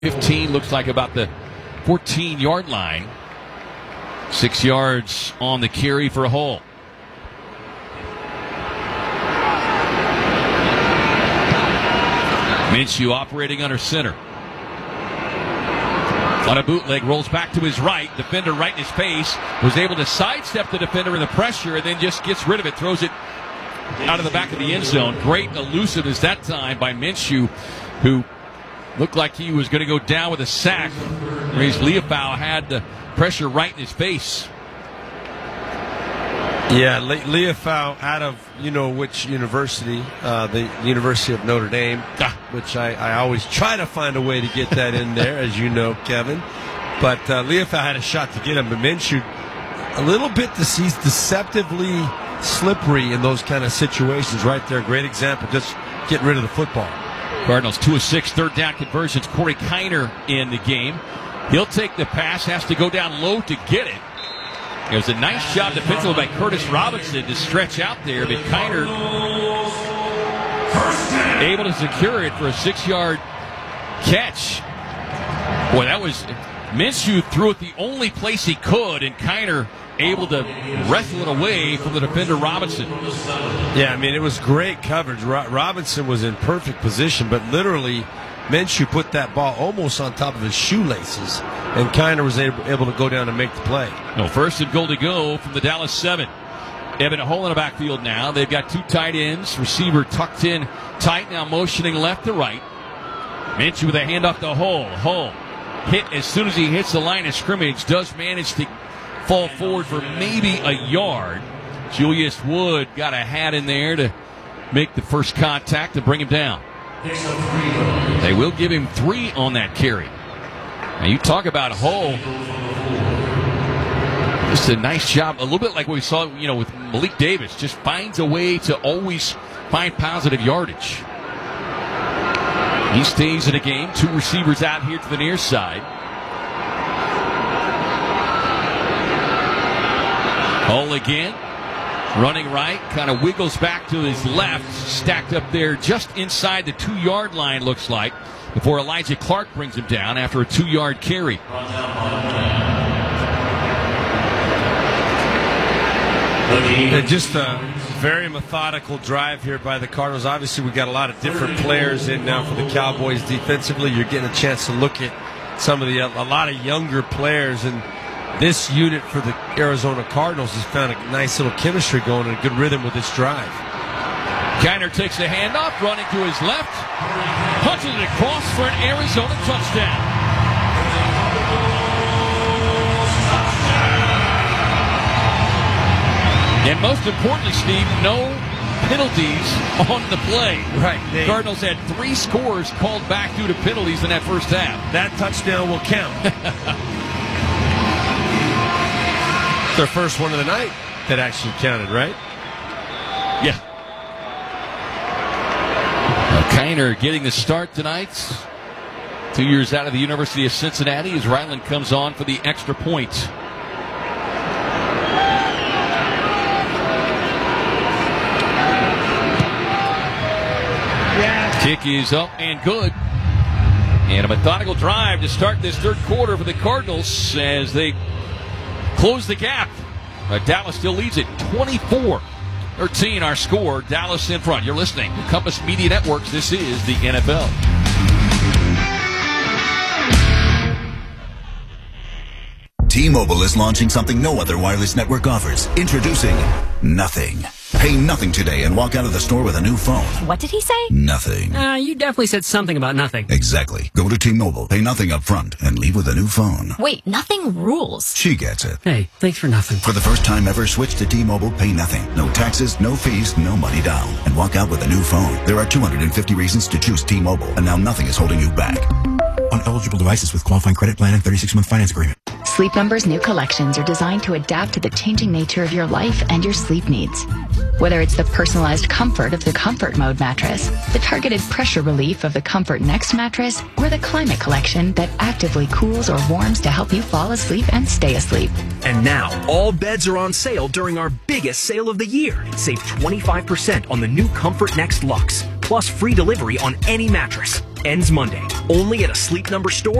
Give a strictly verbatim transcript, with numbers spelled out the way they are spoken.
fifteen, looks like about the fourteen-yard line. Six yards on the carry for a hole. Minshew operating under center. On a bootleg, rolls back to his right. Defender right in his face. Was able to sidestep the defender in the pressure and then just gets rid of it. Throws it out of the back of the end zone. Great elusiveness that time by Minshew, who looked like he was going to go down with a sack. Ray's Leofau had the pressure right in his face. Yeah, Le- Leofau out of, you know, which university, uh, the University of Notre Dame, ah. which I, I always try to find a way to get that in there, as you know, Kevin. But uh, Leofau had a shot to get him, but Minshew, a little bit, he's deceptively slippery in those kind of situations right there. Great example, just getting rid of the football. Cardinals two of six, third down conversions. Corey Kiner in the game. He'll take the pass, has to go down low to get it. It was a nice job defensively by Curtis Robinson to stretch out there, but Kiner able to secure it for a six-yard catch. Boy, that was Minshew threw it the only place he could, and Kiner able to wrestle it away from the defender Robinson. Yeah, I mean, it was great coverage. Ro- Robinson was in perfect position, but literally Minshew put that ball almost on top of his shoelaces, and Kiner was able, able to go down and make the play. No, first and goal to go from the Dallas seven. Evan Hull in the backfield now. They've got two tight ends. Receiver tucked in tight, now motioning left to right. Minshew with a handoff to Hull. Hull hit as soon as he hits the line of scrimmage. Does manage to fall forward for maybe a yard. Julius Wood got a hat in there to make the first contact to bring him down. They will give him three on that carry. Now you talk about Hull. Just a nice job, a little bit like what we saw, you know, with Malik Davis. Just finds a way to always find positive yardage. He stays in the game. Two receivers out here to the near side. Hull again, running right, kind of wiggles back to his left, stacked up there just inside the two-yard line, looks like, before Elijah Clark brings him down after a two-yard carry. And just a very methodical drive here by the Cardinals. Obviously, we've got a lot of different players in now for the Cowboys defensively. You're getting a chance to look at some of the, a lot of younger players, and this unit for the Arizona Cardinals has found a nice little chemistry going and a good rhythm with this drive. Kiner takes the handoff, running to his left, punches it across for an Arizona touchdown. And most importantly, Steve, no penalties on the play. Right. The Cardinals had three scores called back due to penalties in that first half. That touchdown will count. It's their first one of the night that actually counted, right? Yeah. Now, Kiner getting the start tonight. Two years out of the University of Cincinnati as Ryland comes on for the extra point. Kick is up and good. And a methodical drive to start this third quarter for the Cardinals as they close the gap. But Dallas still leads it twenty-four thirteen, our score. Dallas in front. You're listening to Compass Media Networks. This is the N F L. T-Mobile is launching something no other wireless network offers. Introducing Nothing. Pay nothing today and walk out of the store with a new phone. What did he say? Nothing. Uh, you definitely said something about nothing. Exactly. Go to T-Mobile, pay nothing up front, and leave with a new phone. Wait, nothing rules. She gets it. Hey, thanks for nothing. For the first time ever, switch to T-Mobile, pay nothing. No taxes, no fees, no money down. And walk out with a new phone. There are two hundred fifty reasons to choose T-Mobile, and now nothing is holding you back. On eligible devices with qualifying credit plan and thirty-six month finance agreement. Sleep Number's new collections are designed to adapt to the changing nature of your life and your sleep needs. Whether it's the personalized comfort of the Comfort Mode mattress, the targeted pressure relief of the Comfort Next mattress, or the Climate Collection that actively cools or warms to help you fall asleep and stay asleep. And now, all beds are on sale during our biggest sale of the year. Save twenty-five percent on the new Comfort Next Luxe. plus free delivery on any mattress. Ends Monday. Only at a Sleep Number store.